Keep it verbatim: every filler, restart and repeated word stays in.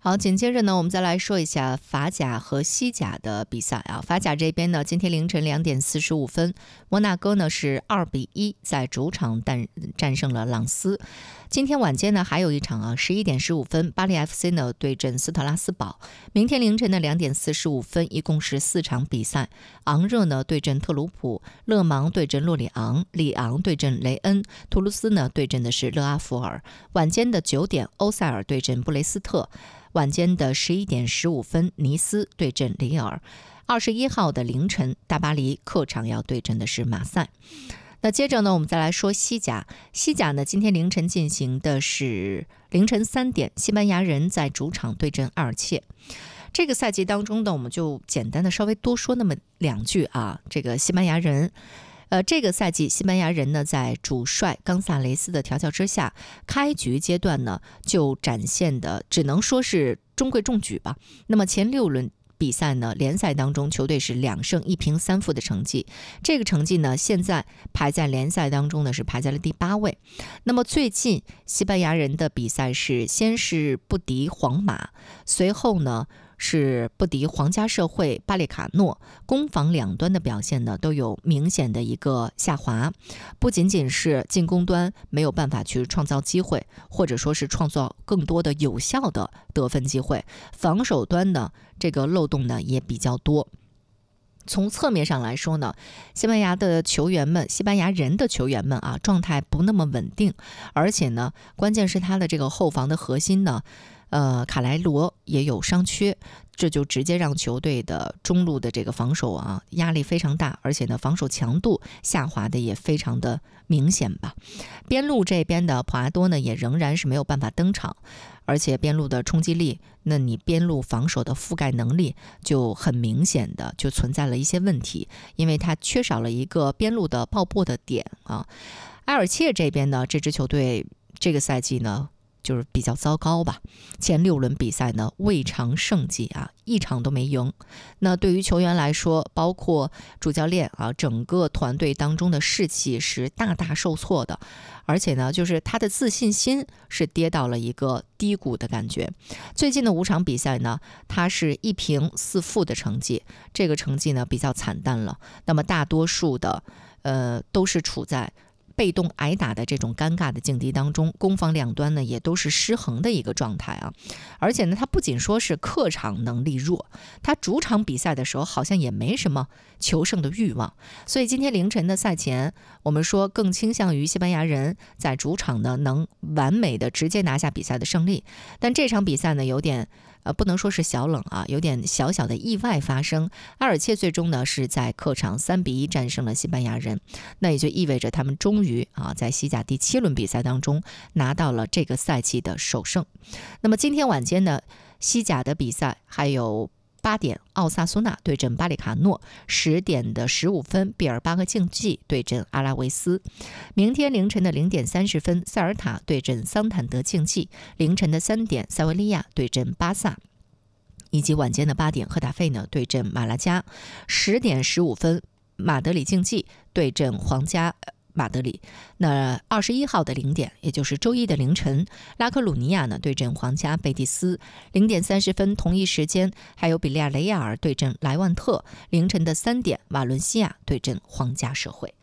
好，紧接着呢，我们再来说一下法甲和西甲的比赛啊。法甲这边呢，今天凌晨两点四十五分，摩纳哥呢是二比一在主场战战胜了朗斯。今天晚间呢还有一场啊，十一点十五分，巴黎 F C 呢对阵斯特拉斯堡。明天凌晨的两点四十五分，一共是四场比赛。昂热呢对阵特鲁普，勒芒对阵洛里昂，里昂对阵雷恩，图卢斯呢对阵的是勒阿弗尔。晚间的九点，欧塞尔对阵布雷斯特。晚间的十一点十五分，尼斯对阵里尔。二十一号的凌晨，大巴黎客场要对阵的是马赛。那接着呢，我们再来说西甲。西甲呢，今天凌晨进行的是凌晨三点，西班牙人在主场对阵阿尔切。这个赛季当中呢，我们就简单的稍微多说那么两句啊。这个西班牙人。呃，这个赛季西班牙人呢，在主帅冈萨雷斯的调教之下，开局阶段呢就展现的只能说是中规中矩吧。那么前六轮比赛呢，联赛当中球队是两胜一平三负的成绩，这个成绩呢现在排在联赛当中呢是排在了第八位。那么最近西班牙人的比赛是先是不敌皇马，随后呢是不敌皇家社会巴列卡诺，攻防两端的表现呢都有明显的一个下滑，不仅仅是进攻端没有办法去创造机会，或者说是创造更多的有效的得分机会，防守端呢这个漏洞呢也比较多。从侧面上来说呢，西班牙的球员们，西班牙人的球员们啊，状态不那么稳定，而且呢，关键是他的这个后防的核心呢，呃，卡莱罗也有伤缺，这就直接让球队的中路的这个防守啊压力非常大，而且呢，防守强度下滑的也非常的明显吧。边路这边的普阿多呢，也仍然是没有办法登场。而且边路的冲击力，那你边路防守的覆盖能力就很明显的就存在了一些问题，因为它缺少了一个边路的爆破的点啊。埃尔切这边呢，这支球队这个赛季呢就是比较糟糕吧，前六轮比赛呢未尝胜绩啊，一场都没赢。那对于球员来说，包括主教练啊，整个团队当中的士气是大大受挫的，而且呢，就是他的自信心是跌到了一个低谷的感觉。最近的五场比赛呢，他是一平四负的成绩，这个成绩呢比较惨淡了。那么大多数的呃都是处在被动挨打的这种尴尬的境地当中，攻防两端呢也都是失衡的一个状态啊。而且呢，他不仅说是客场能力弱，他主场比赛的时候好像也没什么求胜的欲望。所以今天凌晨的赛前，我们说更倾向于西班牙人在主场呢能完美的直接拿下比赛的胜利。但这场比赛呢有点呃，不能说是小冷啊，有点小小的意外发生。阿尔切最终呢是在客场三比一战胜了西班牙人，那也就意味着他们终于啊在西甲第七轮比赛当中拿到了这个赛季的首胜。那么今天晚间呢，西甲的比赛还有八点，奥萨苏纳对阵巴列卡诺；十点的十五分，毕尔巴鄂竞技对阵阿拉维斯；明天凌晨的零点三十分，塞尔塔对阵桑坦德竞技；凌晨的三点，塞维利亚对阵巴萨。以及晚间的八点，赫塔费呢对阵马拉加；十点十五分，马德里竞技对阵皇家马德里。那二十一号的零点，也就是周一的凌晨，拉科鲁尼亚呢对阵皇家贝蒂斯。零点三十分，同一时间还有比利亚雷亚尔对阵莱万特。凌晨的三点，瓦伦西亚对阵皇家社会。